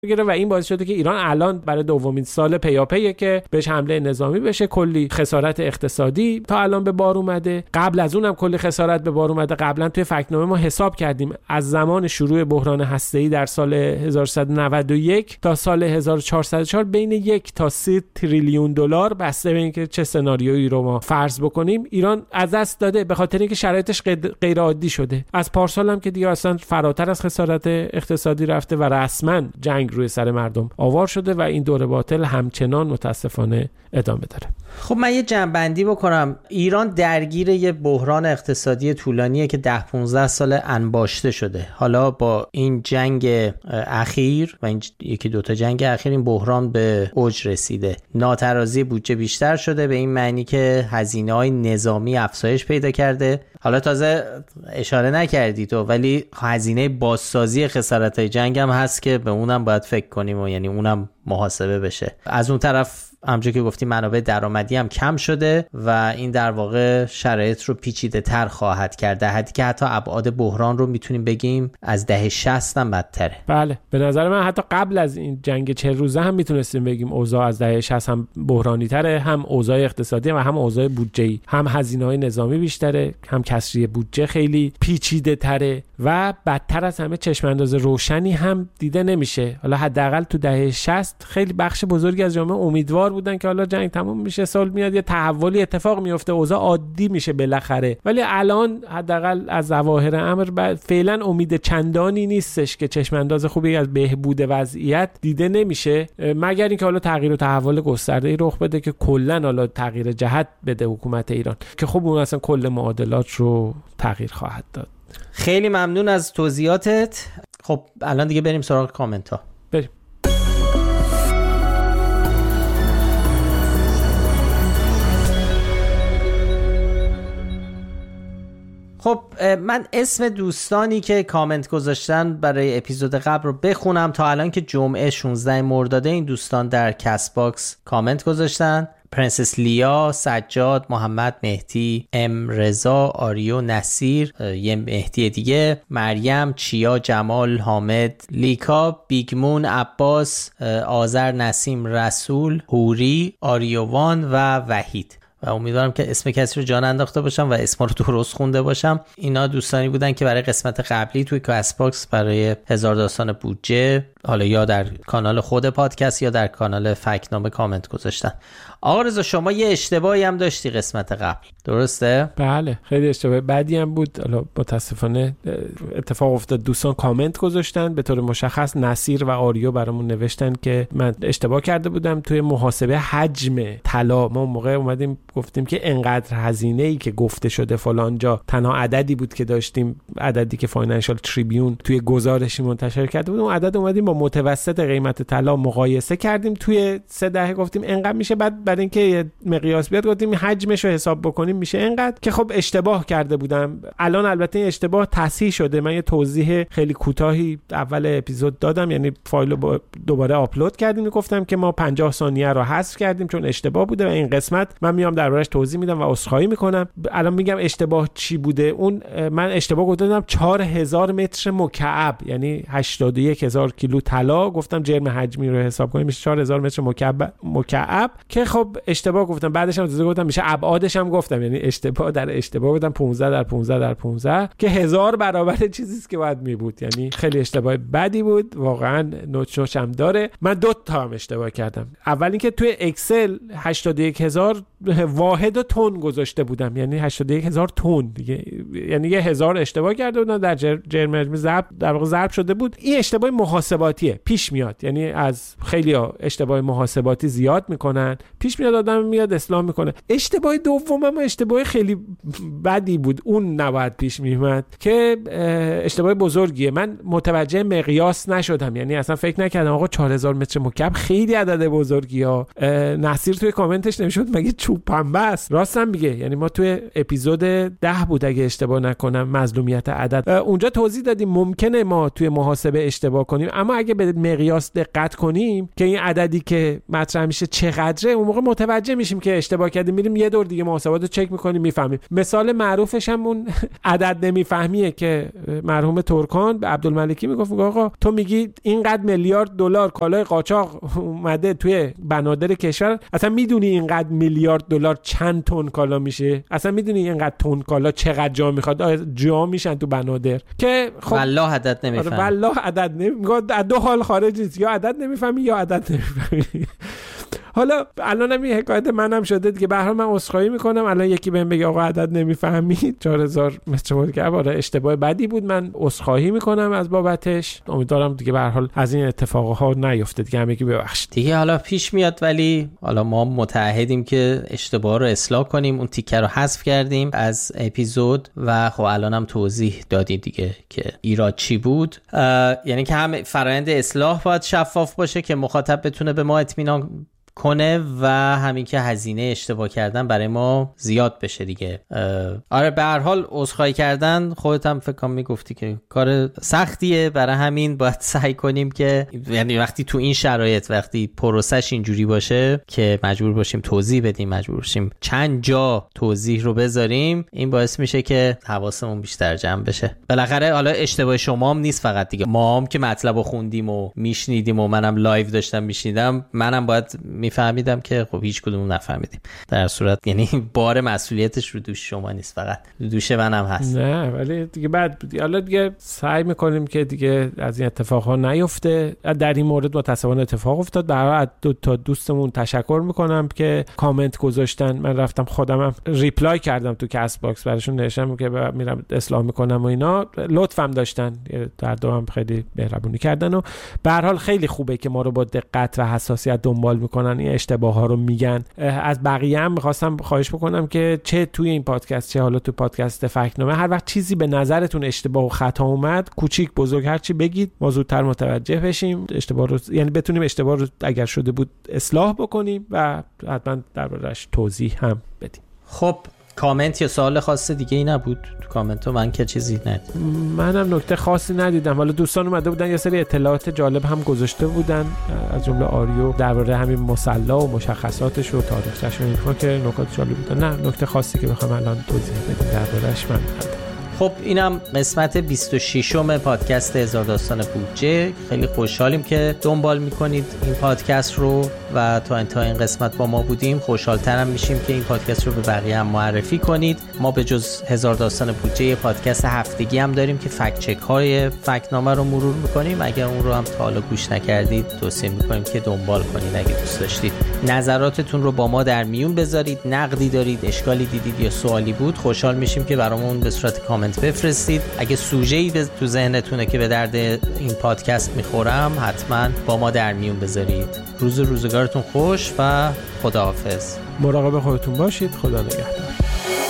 میگیره و این باعث شده که ایران الان برای دومین سال پیاپیه که بهش حمله نظامی بشه. کلی خسارت اقتصادی تا الان به بار اومده، قبل از اونم کلی خسارت به بار اومده. قبلا توی فکت‌نامه ما حساب کردیم از زمان شروع بحران هسته‌ای در سال 1391 تا سال 1404 بین 1 تا 3 تریلیون دلار، بسته به اینکه چه سناریویی رو ما فرض بکنیم، ایران از دست داده به خاطر اینکه شرایطش غیر عادی شده. از پارسال هم که دیگه اصلا فراتر از خسارت اقتصادی رفته و رسما جنگ روی سر مردم آوار شده و این دور باطل همچنان متاسفانه ادامه داره. خب من یه جنبندی بکنم. ایران درگیر یه بحران اقتصادی طولانیه که 10-15 سال انباشته شده. حالا با این جنگ اخیر و این یکی دوتا جنگ اخیر این بحران به اوج رسیده. ناترازی بودجه بیشتر شده به این معنی که هزینه‌های نظامی افزایش پیدا کرده. حالا تازه اشاره نکردی تو، ولی هزینه بازسازی خسارت‌های جنگ هم هست که به اونم باید فکر کنیم و یعنی اونم محاسبه بشه. از اون طرف همونجوری که گفتیم منابع درآمدی هم کم شده و این در واقع شرایط رو پیچیده تر خواهد کرد، در حدی که حتی ابعاد بحران رو میتونیم بگیم از دهه 60 هم بدتره. بله، به نظر من حتی قبل از این جنگ 40 روزه هم میتونستیم بگیم اوضاع از دهه 60 هم بحرانی تره، هم اوضاع اقتصادی و هم اوضاع بودجه‌ای، هم هزینه‌های نظامی بیشتره، هم کسری بودجه خیلی پیچیده تره و بدتر از همه چشم انداز روشنی هم دیده نمیشه. حالا حداقل تو دهه 60 خیلی بخش بزرگی از جامعه امیدوار بودن که حالا جنگ تموم میشه، سال میاد، یه تحولی اتفاق میفته، اوضاع عادی میشه بالاخره. ولی الان حداقل از ظواهر امر فعلا امید چندانی نیستش که چشم انداز خوبی از بهبود وضعیت دیده نمیشه، مگر اینکه حالا تغییر و تحول گسترده‌ای رخ بده که کلا حالا تغییر جهت بده حکومت ایران، که خب اون اصلا کل معادلات رو تغییر خواهد داد. خیلی ممنون از توضیحاتت. خب الان دیگه بریم سراغ کامنت ها. بریم. خب من اسم دوستانی که کامنت گذاشتن برای اپیزود قبل رو بخونم. تا الان که جمعه 16 مرداد این دوستان در کست باکس کامنت گذاشتن: پرنسس لیا، سجاد، محمد مهدی، ام رضا، آریو، نصیر، یه مهدی دیگه، مریم، چیا، جمال، حامد، لیکا، بیگمون، عباس، آذر، نسیم، رسول، هوری، آریووان و وحید. و امیدوارم که اسم کسی رو جان انداخته باشم و اسم رو درست خونده باشم. اینا دوستانی بودن که برای قسمت قبلی توی کست باکس برای هزار داستان بودجه، حالا یا در کانال خود پادکست یا در کانال فکت‌نامه کامنت گذاشتن. آقا رضا شما یه اشتباهی هم داشتی قسمت قبل، درسته؟ بله، خیلی اشتباه بدی هم بود. حالا متاسفانه اتفاق افتاد دوستان کامنت گذاشتن، به طور مشخص نصیر و آریو برامون نوشتن که من اشتباه کرده بودم توی محاسبه حجم طلا. ما موقع اومدیم گفتیم که انقدر هزینه‌ای که گفته شده فلان جا تنها عددی بود که داشتیم، عددی که فاینانشال تریبیون توی گزارشی منتشر کرده بود. اون عدد اومدیم با متوسط قیمت طلا مقایسه کردیم، توی 3 دهه گفتیم انقدر میشه، بعد برای اینکه مقیاس بیاد گفتیم حجمش رو حساب بکنیم میشه انقدر، که خب اشتباه کرده بودم. الان البته این اشتباه تصحیح شده. من یه توضیح خیلی کوتاهی اول اپیزود دادم، یعنی فایل رو دوباره آپلود کردیم، گفتم که ما 50 ثانیه رو حذف کردیم چون اشتباه بوده و این قسمت من میام دربارش توضیح میدم و عذرخواهی میکنم. الان میگم اشتباه چی بوده. اون من اشتباه گفتم 4000 متر مکعب، یعنی 81000 کیلو طلا. گفتم جرم حجمی رو حساب کنیم میشه 4000 متر مکعب که خب اشتباه گفتم. بعدش هم گفتم میشه ابعادش هم گفتم، یعنی اشتباه در اشتباه بودم 15 در 15 در 15 که 1000 برابر چیزی است که باید می بود. یعنی خیلی اشتباه بدی بود، واقعا نوچ هم داره. من 2 تا هم اشتباه کردم. اول اینکه توی اکسل 81000 واحد تن گذاشته بودم، یعنی 81000 تن دیگه، یعنی 1000 اشتباه کرده بودم در جرم حجمی در واقع ضرب شده بود. این اشتباه محاسباتیه، پیش میاد، یعنی از خیلی‌ها اشتباه محاسباتی زیاد میکنن، پیش میاد آدم میاد اصلاح میکنه. اشتباه دوم هم اشتباه خیلی بدی بود، اون نباید پیش میومد که اشتباه بزرگیه. من متوجه مقیاس نشدم، یعنی اصلا فکر نکردم آقا 4000 متر مکعب خیلی عدد بزرگیه. نصیر توی کامنتش نمیشد مگه چوب پنبه است. راستم میگه. یعنی ما توی اپیزود 10 بود اگه اشتباه نکنم مظلومیت عدد، اونجا توضیح دادیم ممکنه ما توی محاسبه اشتباه کنیم، اما اگه به مقیاس دقت کنیم که این عددی که مطرح میشه چقدره، اون موقع متوجه میشیم که اشتباه کردیم، میریم یه دور دیگه محاسبات رو چک میکنیم میفهمیم. مثال معروفش هم اون عدد نمیفهمیه که مرحوم ترکان به عبدالملکی میگفت آقا تو میگی اینقدر میلیارد دلار کالای قاچاق اومده توی بنادر کشور، اصلا میدونی اینقدر میلیارد دلار چند تن کالا میشه؟ اصلا میدونی اینقدر تن کالا چقدر جا میخواد؟ جا میشن تو بنادر که خب والله عدد نمیفهمی. والله عدد نمیگه، دو حال خارج نیست، یا عدد نمیفهمی یا عدد نمیفهمی. حالا الانم این حکایت منم شده دیگه. به هر حال من عذرخواهی میکنم. الان یکی بهم بگه آقا عدد نمیفهمی 4000 متر مرکب، آره اشتباه بدی بود، من عذرخواهی میکنم از بابتش. امیدوارم دیگه به هر حال از این اتفاقها نیفته دیگه، همگی ببخشید دیگه. حالا پیش میاد، ولی حالا ما متعهدیم که اشتباه رو اصلاح کنیم. اون تیکه رو حذف کردیم از اپیزود و خب الانم توضیح دادیم دیگه که ایراد چی بود. یعنی که هم فرآیند اصلاح باید شفاف باشه که مخاطب بتونه به ما اطمینان کنه و همین که هزینه اشتباه کردن برای ما زیاد بشه دیگه. آره به هر حال عذرخواهی کردن، خودت هم فکر کنم میگفتی که کار سختیه، برای همین باید سعی کنیم که یعنی وقتی تو این شرایط، وقتی پروسش اینجوری باشه که مجبور باشیم توضیح بدیم، مجبور باشیم چند جا توضیح رو بذاریم، این باعث میشه که حواسمون بیشتر جمع بشه. بالاخره حالا اشتباه شما هم نیست فقط دیگه، ما هم که مطلب رو خوندیم و میشنیدیم و منم لایو داشتم میشنیدم، منم باید میفهمیدم که خب هیچ کدوم نفهمیدیم. در صورت یعنی بار مسئولیتش رو دوش شما نیست، فقط دوش منم هست. نه ولی دیگه بعد حالا دیگه سعی میکنیم که دیگه از این اتفاقها نیفته. در این مورد متأسفانه اتفاق افتاد. برای دو تا دوستمون تشکر میکنم که کامنت گذاشتن. من رفتم خودمم ریپلای کردم تو کست باکس براشون، نوشتم که میرم اصلاح میکنم و اینا، لطفم داشتن، در دوام خیلی مهربونی کردن و به هر حال خیلی خوبه که ما رو با دقت و حساسیت دنبال میکنن، این اشتباه ها رو میگن. از بقیه هم میخواستم خواهش بکنم که چه توی این پادکست چه حالا تو پادکست فکت‌نامه، هر وقت چیزی به نظرتون اشتباه و خطا اومد، کوچیک بزرگ هر چی بگید، ما زودتر متوجه بشیم اشتباه رو، یعنی بتونیم اشتباه رو اگر شده بود اصلاح بکنیم و حتما دربارش توضیح هم بدیم. خب کامنت یا سوال خاص دیگه ای نبود تو کامنت ها؟ من که چیزی ندیدم. منم نکته خاصی ندیدم. حالا دوستان اومده بودن یه سری اطلاعات جالب هم گذاشته بودن، از جمله آریو درباره همین مصلا و مشخصاتش و تاریخش و اینها که نکات جالب بودن. نه نکته خاصی که بخوام الان توضیح بدیم درباره‌اش من ندارم. خب اینم قسمت 26م پادکست هزار داستان بودجه. خیلی خوشحالیم که دنبال میکنید این پادکست رو و تا انتهای این قسمت با ما بودیم. خوشحالترم میشیم که این پادکست رو به بقیه هم معرفی کنید. ما به جز هزار داستان بودجه یه پادکست هفتگی هم داریم که فکت چک های فکت‌نامه رو مرور میکنیم. اگر اون رو هم تا حالا گوش نکردید توصیه میکنیم که دنبال کنید اگه دوست داشتید. نظراتتون رو با ما در میون بذارید. نقدی دارید، اشکالی دیدید یا سوالی بود، خوشحال میشیم که برامون به صورت کامنت بفرستید. اگه سوژه‌ای تو ذهنتونه که به درد این پادکست میخورم، حتما با ما در میون بذارید. روزگارتون خوش و خداحافظ. مراقب خودتون باشید. خدا نگهدار.